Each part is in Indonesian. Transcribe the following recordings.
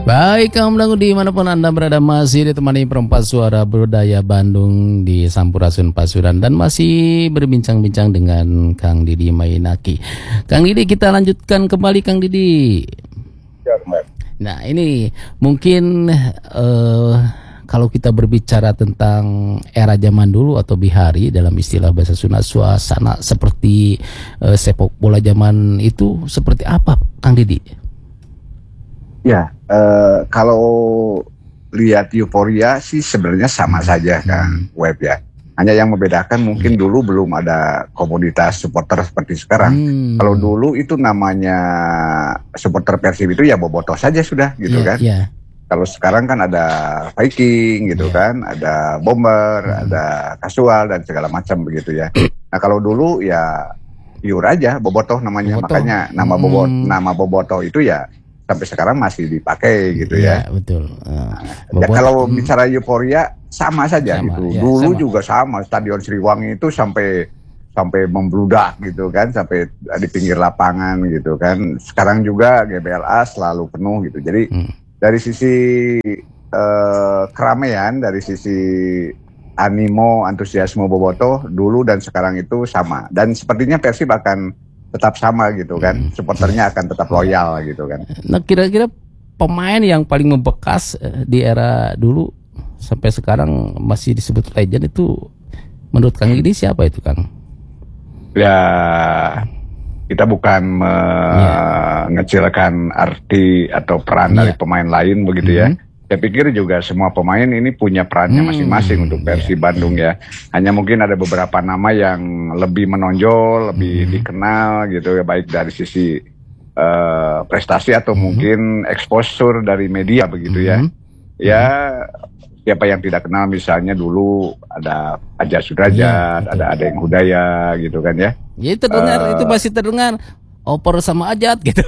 Baik, kaum dangu dimanapun Anda berada, masih ditemani perempat suara budaya Bandung di Sampurasun Pasuruan dan masih berbincang-bincang dengan Kang Didi Mainaki. Kang Didi, kita lanjutkan kembali Kang Didi. Ya, Mbak. Nah, ini mungkin kalau kita berbicara tentang era zaman dulu atau bihari dalam istilah bahasa Sunda, suasana seperti sepak bola zaman itu seperti apa, Kang Didi? Ya, kalau lihat euforia sih sebenarnya sama saja kan web ya. Hanya yang membedakan mungkin dulu belum ada komunitas supporter seperti sekarang. Kalau dulu itu namanya supporter Persib itu ya bobotoh saja sudah gitu kan. Kalau sekarang kan ada Viking gitu kan, ada Bomber, ada Casual dan segala macam begitu ya. Nah kalau dulu ya pure aja bobotoh namanya, makanya nama bobotoh itu ya sampai sekarang masih dipakai gitu ya. Betul. Ya kalau bicara euforia sama saja gitu. Ya, dulu juga sama, Stadion Siliwangi itu sampai membludak gitu kan, sampai di pinggir lapangan gitu kan. Sekarang juga GBLA selalu penuh gitu. Jadi dari sisi keramaian, dari sisi animo, antusiasme bobotoh dulu dan sekarang itu sama. Dan sepertinya Persib akan tetap sama gitu kan, supporternya akan tetap loyal gitu kan. Nah, kira-kira pemain yang paling membekas di era dulu sampai sekarang masih disebut legend itu menurut Kang Didi siapa itu, Kang? Ya, kita bukan mengecilkan arti atau peran dari pemain lain begitu ya. Saya pikir juga semua pemain ini punya perannya masing-masing untuk Persib Bandung ya. Hanya mungkin ada beberapa nama yang lebih menonjol, lebih dikenal gitu ya, baik dari sisi prestasi atau mungkin exposure dari media begitu ya. Ya, siapa yang tidak kenal misalnya dulu ada Aja Sudrajat, ada Adeng Hudaya gitu kan ya. Ya terdengar, itu masih terdengar Opor sama Ajat gitu.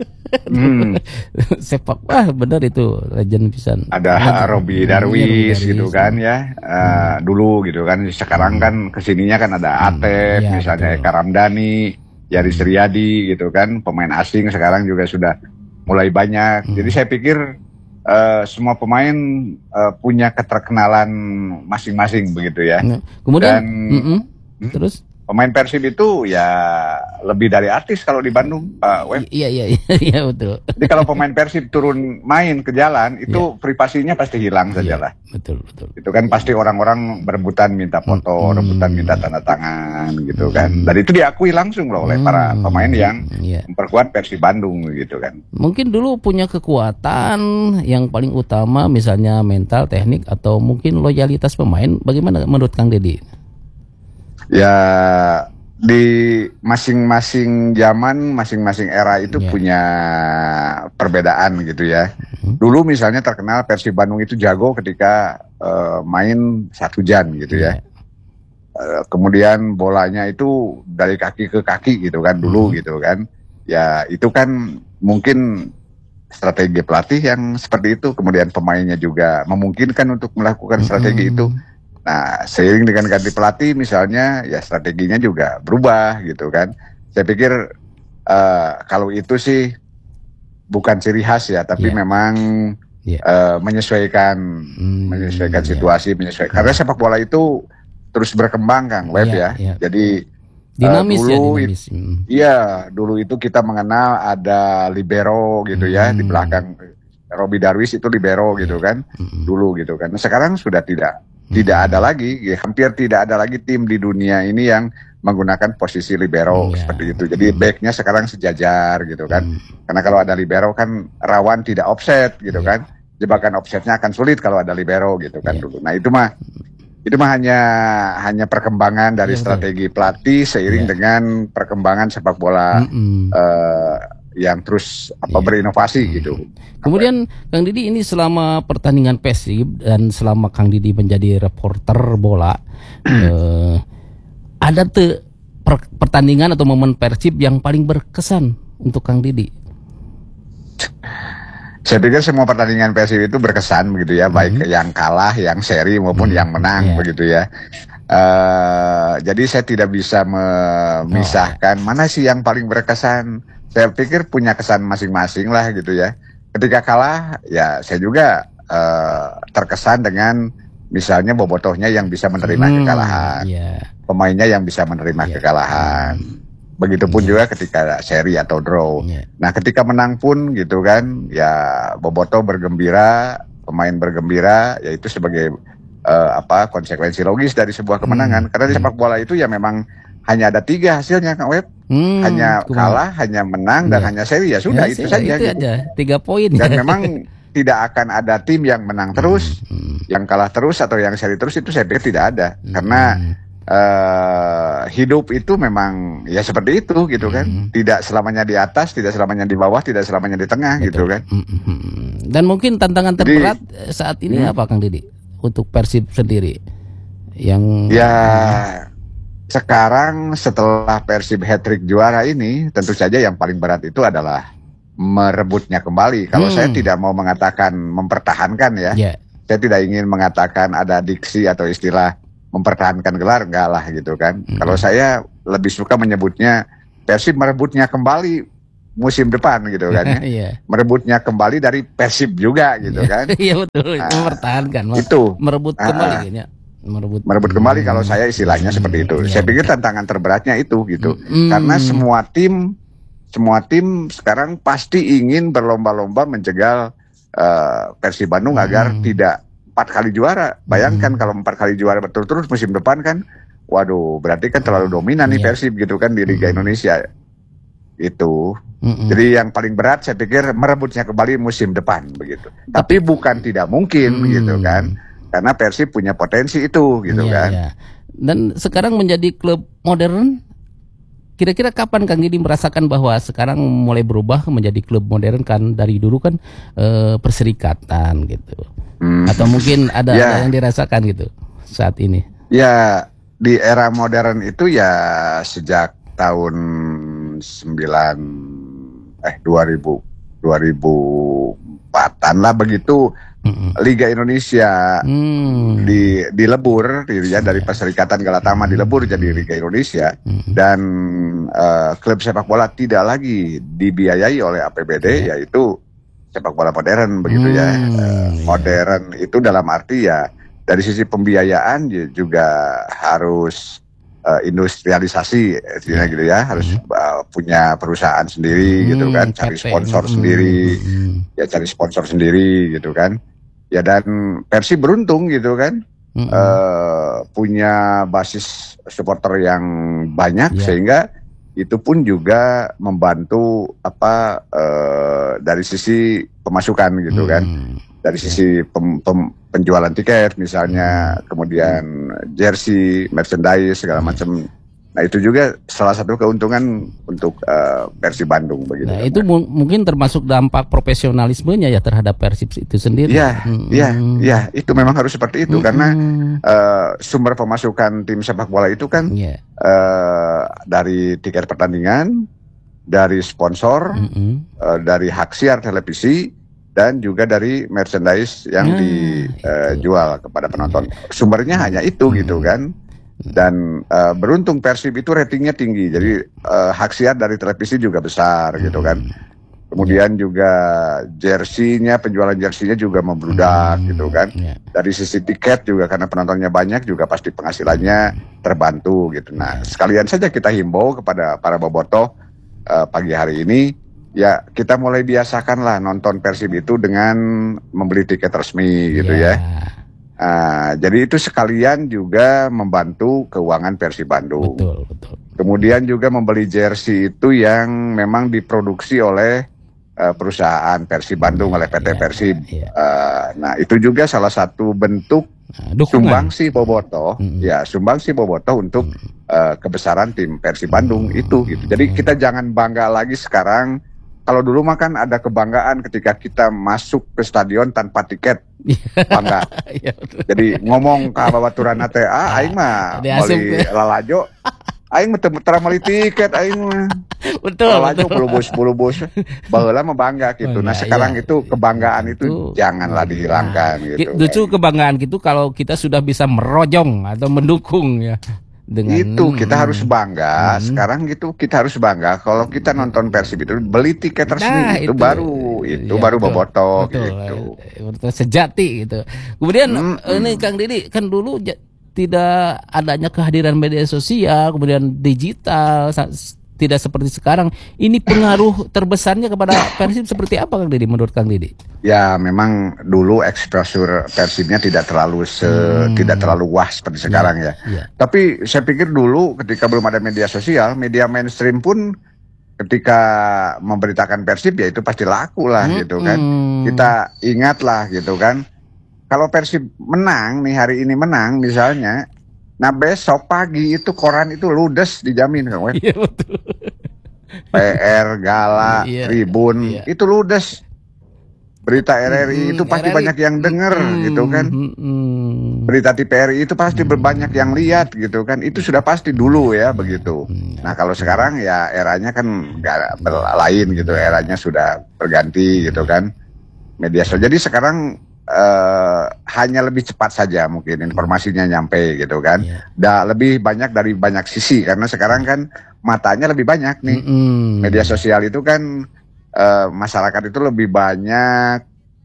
Sepak, benar itu legend pisan. Ada Robi Darwis gitu kan ya, dulu gitu kan. Sekarang kan kesininya kan ada Atep, misalnya Eka Ramdhani, Yaris Riyadi gitu kan. Pemain asing sekarang juga sudah mulai banyak. Jadi saya pikir semua pemain punya keterkenalan masing-masing begitu ya. Kemudian terus pemain Persib itu ya lebih dari artis kalau di Bandung, Pak Web. Iya betul. Jadi kalau pemain Persib turun main ke jalan itu privasinya pasti hilang saja lah. Betul. Itu kan pasti orang-orang berebutan minta foto, rebutan minta tanda tangan gitu kan. Dan itu diakui langsung loh oleh para pemain yang memperkuat Persib Bandung gitu kan. Mungkin dulu punya kekuatan yang paling utama misalnya mental, teknik atau mungkin loyalitas pemain. Bagaimana menurut Kang Didi? Ya di masing-masing zaman, masing-masing era itu punya perbedaan gitu ya. Dulu misalnya terkenal Persib Bandung itu jago ketika main saat hujan gitu ya. Kemudian bolanya itu dari kaki ke kaki gitu kan dulu gitu kan. Ya itu kan mungkin strategi pelatih yang seperti itu. Kemudian pemainnya juga memungkinkan untuk melakukan strategi itu. Nah, seiring dengan ganti pelatih misalnya, ya strateginya juga berubah gitu kan. Saya pikir kalau itu sih bukan ciri khas ya, tapi memang menyesuaikan situasi, menyesuaikan. Karena sepak bola itu terus berkembang, Kang Web ya. Jadi dinamis dulu dinamis. Dulu itu kita mengenal ada libero gitu ya di belakang. Robi Darwis itu libero gitu kan, dulu gitu kan. Sekarang sudah tidak ada lagi, hampir tidak ada lagi tim di dunia ini yang menggunakan posisi libero seperti itu. Jadi backnya sekarang sejajar gitu kan. Karena kalau ada libero kan rawan tidak offset gitu kan. Jebakan offsetnya akan sulit kalau ada libero gitu kan dulu. Nah itu mah hanya perkembangan dari strategi pelatih seiring dengan perkembangan sepak bola yang terus berinovasi gitu. Kemudian Kang Didi ini selama pertandingan Persib dan selama Kang Didi menjadi reporter bola, ada tuh pertandingan atau momen Persib yang paling berkesan untuk Kang Didi? Saya pikir semua pertandingan Persib itu berkesan begitu ya, baik yang kalah, yang seri maupun yang menang begitu ya. Jadi saya tidak bisa memisahkan mana sih yang paling berkesan. Saya pikir punya kesan masing-masing lah gitu ya. ketika kalah ya saya juga terkesan dengan misalnya bobotohnya yang bisa menerima kekalahan, pemainnya yang bisa menerima kekalahan. Begitupun juga ketika seri atau draw. Nah, ketika menang pun gitu kan, ya bobotoh bergembira, pemain bergembira, yaitu sebagai konsekuensi logis dari sebuah kemenangan. Karena di sepak bola itu ya memang hanya ada 3 hasilnya, Kang Web. Hanya kalah, hanya menang, dan hanya seri. Ya sudah, itu saja. Itu gitu. aja, 3 poin. Dan memang tidak akan ada tim yang menang terus, yang kalah terus, atau yang seri terus, itu saya pikir tidak ada. Karena hidup itu memang ya seperti itu gitu kan. Tidak selamanya di atas, tidak selamanya di bawah, tidak selamanya di tengah. Betul. Gitu kan. Dan mungkin tantangan terberat saat ini apa, Kang Didi, untuk Persib sendiri? Yang sekarang setelah Persib hat-trick juara ini, tentu saja yang paling berat itu adalah merebutnya kembali. Kalau saya tidak mau mengatakan mempertahankan ya. Saya tidak ingin mengatakan ada diksi atau istilah mempertahankan gelar, enggak lah gitu kan. Kalau saya lebih suka menyebutnya Persib merebutnya kembali musim depan gitu kan ya. Merebutnya kembali dari Persib juga gitu kan. Iya betul, mempertahankan. Itu merebut kembali kayaknya. Merebut kembali kalau saya istilahnya seperti itu. Saya pikir tantangan terberatnya itu gitu. Karena semua tim sekarang pasti ingin berlomba-lomba menjegal Persib Bandung agar tidak 4 kali juara. Bayangkan kalau 4 kali juara berturut-turut musim depan kan, waduh, berarti kan terlalu dominan nih Persib gitu kan di Liga Indonesia. Itu. Jadi yang paling berat saya pikir merebutnya kembali musim depan begitu. Tapi bukan tidak mungkin gitu kan. Karena Persib punya potensi itu gitu kan. Dan sekarang menjadi klub modern. Kira-kira kapan Kang Didi merasakan bahwa sekarang mulai berubah menjadi klub modern? Kan dari dulu kan perserikatan gitu. Atau mungkin ada yang dirasakan gitu saat ini? Ya, di era modern itu ya sejak tahun 2004-an lah begitu. Liga Indonesia dilebur ya, dari Perserikatan Galatama dilebur jadi Liga Indonesia, dan klub sepak bola tidak lagi dibiayai oleh APBD, yaitu sepak bola modern begitu ya. Modern itu dalam arti ya dari sisi pembiayaan juga harus industrialisasi gitu ya, harus punya perusahaan sendiri gitu kan, cari sponsor sendiri, ya cari sponsor sendiri gitu kan. Ya dan Persib beruntung gitu kan, punya basis supporter yang banyak, sehingga itu pun juga membantu dari sisi pemasukan gitu kan, dari sisi penjualan tiket misalnya, kemudian jersey, merchandise segala macam. Nah itu juga salah satu keuntungan untuk Persib Bandung begitu. Nah itu mungkin termasuk dampak profesionalismenya ya terhadap Persib itu sendiri. Iya, itu memang harus seperti itu, karena sumber pemasukan tim sepak bola itu kan dari tiket pertandingan, dari sponsor, dari hak siar televisi, dan juga dari merchandise yang dijual kepada penonton. Sumbernya hanya itu gitu kan. Dan beruntung Persib itu ratingnya tinggi, jadi hak siar dari televisi juga besar gitu kan. Kemudian juga jersinya, penjualan jersinya juga membludak gitu kan. Dari sisi tiket juga karena penontonnya banyak, juga pasti penghasilannya terbantu gitu. Nah sekalian saja kita himbau kepada para bobotoh pagi hari ini, ya kita mulai biasakanlah nonton Persib itu dengan membeli tiket resmi gitu ya. Jadi itu sekalian juga membantu keuangan Persib Bandung. Betul. Kemudian juga membeli jersey itu yang memang diproduksi oleh perusahaan Persib Bandung, oleh PT Persib. Nah itu juga salah satu bentuk sumbangsi bobotoh, sumbangsi bobotoh untuk kebesaran tim Persib Bandung itu gitu. Jadi kita jangan bangga lagi sekarang. Kalau dulu mah kan ada kebanggaan ketika kita masuk ke stadion tanpa tiket, bangga. Jadi ngomong ke babaturan teh, aing mah beli lalajo, aing mah teu meuli tiket, aing mah. Betul. Lalajo pulubus, baheula mah bangga gitu. Nah sekarang itu kebanggaan itu janganlah dihilangkan gitu. Justru kebanggaan gitu kalau kita sudah bisa merojong atau mendukung ya. Itu kita harus bangga. Sekarang gitu kita harus bangga kalau kita nonton Persib itu beli tiket resmi, itu baru betul, bobotoh betul, gitu. Betul, sejati gitu. Kemudian ini Kang Didi kan dulu tidak adanya kehadiran media sosial, kemudian digital, tidak seperti sekarang. Ini pengaruh terbesarnya kepada Persib seperti apa Kang Didi menurut Kang Didi? Ya memang dulu eksposur Persibnya tidak terlalu wah seperti sekarang ya. Tapi saya pikir dulu ketika belum ada media sosial, media mainstream pun ketika memberitakan Persib ya itu pasti laku lah gitu kan. Kita ingatlah gitu kan. Kalau Persib menang nih, hari ini menang misalnya, nah besok pagi itu koran itu ludes dijamin kan. Iya betul. PR, Gala, Tribun itu ludes. Berita RRI itu pasti banyak yang denger gitu kan. Berita TVRI itu pasti banyak yang lihat gitu kan. Itu sudah pasti dulu ya begitu. Nah kalau sekarang ya eranya kan nggak lain gitu. Eranya sudah berganti gitu kan. Media sosial. Jadi sekarang hanya lebih cepat saja mungkin informasinya nyampe gitu kan. Lebih banyak dari banyak sisi. Karena sekarang kan matanya lebih banyak nih. Media sosial itu kan masyarakat itu lebih banyak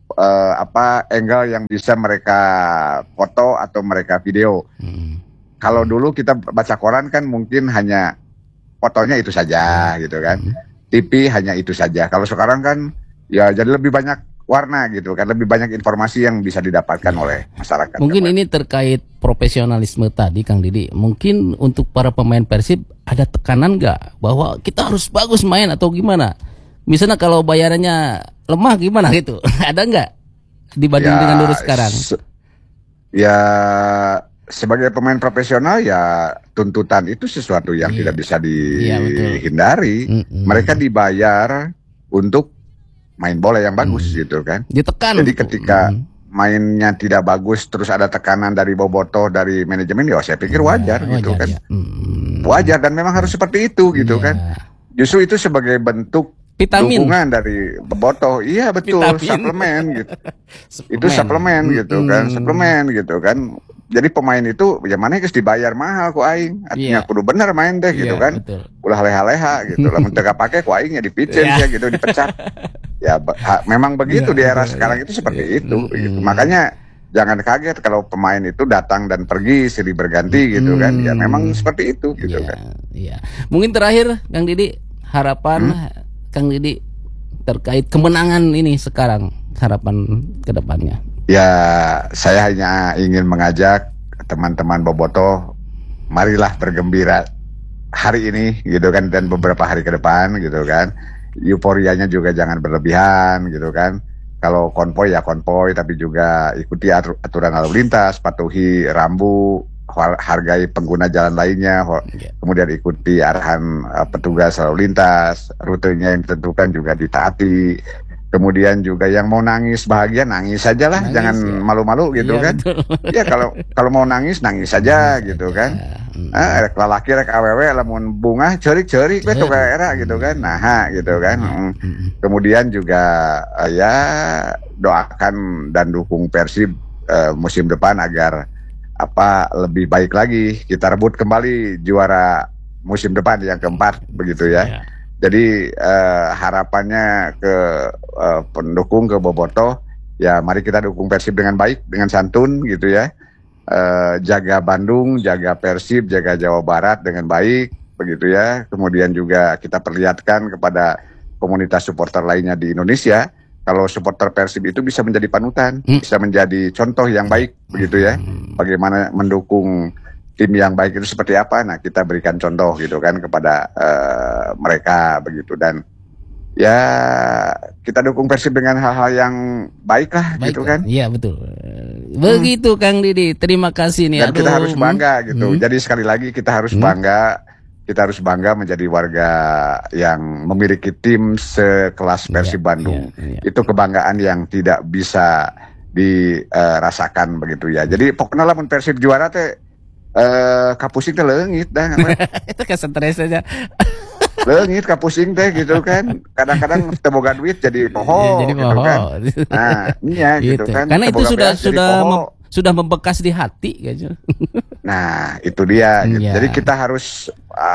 angle yang bisa mereka foto atau mereka video. Kalau dulu kita baca koran kan mungkin hanya fotonya itu saja gitu kan. TV hanya itu saja. Kalau sekarang kan ya jadi lebih banyak warna gitu kan, lebih banyak informasi yang bisa didapatkan oleh masyarakat. Mungkin ini terkait profesionalisme tadi Kang Didi. Mungkin untuk para pemain Persib ada tekanan nggak bahwa kita harus bagus main atau gimana? Misalnya kalau bayarannya lemah gimana gitu, ada nggak dibanding dengan dulu sekarang? Ya sebagai pemain profesional ya tuntutan itu sesuatu yang tidak bisa dihindari. Mereka dibayar untuk main bola yang bagus gitu kan. Ditekan. Jadi ketika mainnya tidak bagus terus ada tekanan dari bobotoh, dari manajemen, ya saya pikir wajar gitu kan. Wajar dan memang harus seperti itu gitu kan. Justru itu sebagai bentuk vitamin dukungan dari bobotoh. Iya betul, suplemen gitu. Itu suplemen gitu kan, suplemen gitu kan. Jadi pemain itu ya mana harus dibayar mahal ku aing. Artinya kudu bener main deh gitu kan. Betul. Ulah leha-leha gitu. Lamun teu kapake ku aing ya dipicen ya gitu, dipecat. Ya memang begitu di era sekarang itu seperti itu gitu. Makanya jangan kaget kalau pemain itu datang dan pergi silih berganti gitu kan. Ya memang seperti itu gitu kan. Iya. Mungkin terakhir Kang Didi, harapan Kang Didi terkait kemenangan ini sekarang, harapan ke depannya. Ya, saya hanya ingin mengajak teman-teman bobotoh, marilah bergembira hari ini gitu kan, dan beberapa hari ke depan gitu kan. Euforianya juga jangan berlebihan gitu kan. Kalau konvoy ya konvoy, tapi juga ikuti aturan lalu lintas, patuhi rambu, hargai pengguna jalan lainnya, kemudian ikuti arahan petugas lalu lintas, rutenya yang ditentukan juga ditaati. Kemudian juga yang mau nangis bahagia nangis sajalah, jangan malu-malu gitu kan. Ya kalau mau nangis saja gitu kan. Lelaki rek awewe lamun bunga cerik-cerik betul kayak era gitu kan. Nah gitu kan. Kemudian juga ya doakan dan dukung Persib musim depan agar lebih baik lagi, kita rebut kembali juara musim depan yang keempat begitu ya. Jadi harapannya ke pendukung, ke bobotoh, ya mari kita dukung Persib dengan baik, dengan santun gitu ya. Jaga Bandung, jaga Persib, jaga Jawa Barat dengan baik begitu ya. Kemudian juga kita perlihatkan kepada komunitas supporter lainnya di Indonesia, kalau supporter Persib itu bisa menjadi panutan, bisa menjadi contoh yang baik begitu ya. Bagaimana mendukung tim yang baik itu seperti apa, nah kita berikan contoh gitu kan kepada mereka begitu. Dan ya kita dukung Persib dengan hal-hal yang baik lah gitu kan. Iya betul. Begitu Kang Didi, terima kasih nih. Dan kita harus bangga gitu. Jadi sekali lagi kita harus bangga, kita harus bangga menjadi warga yang memiliki tim sekelas Persib Bandung. Itu kebanggaan yang tidak bisa dirasakan begitu ya. Jadi pokoknya lamun Persib juara teh kapusing teh leungit dah. Itu kesentres aja. Leungit kapusing teh gitu kan. Kadang-kadang teu boga duit jadi poho jadi gitu kan. Nah, iya gitu kan. Karena itu sudah membekas di hati gitu. Nah, itu dia. Gitu. Jadi kita harus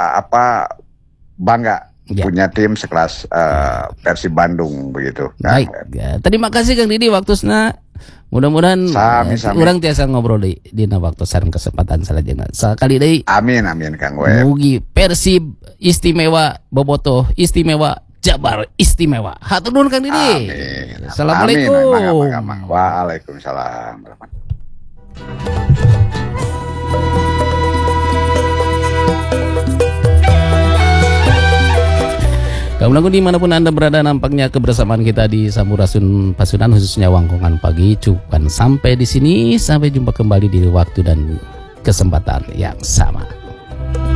bangga punya tim sekelas Persib Bandung begitu. Baik. Terima kasih Kang Didi waktusnya. Mudah-mudahan orang tiasa ngobrol di waktu sareng kesempatan selanjutnya. Sekali deui. Amin Kang Web. Mugi Persib istimewa, Bobotoh istimewa, Jabar istimewa. Hatur nuhun Kang Didi. Amin. Assalamualaikum. Waalaikumsalam. Kamu dimanapun Anda berada, nampaknya kebersamaan kita di Sampurasun Pasundan khususnya Wangkongan Pagi cukupkan sampai di sini. Sampai jumpa kembali di waktu dan kesempatan yang sama.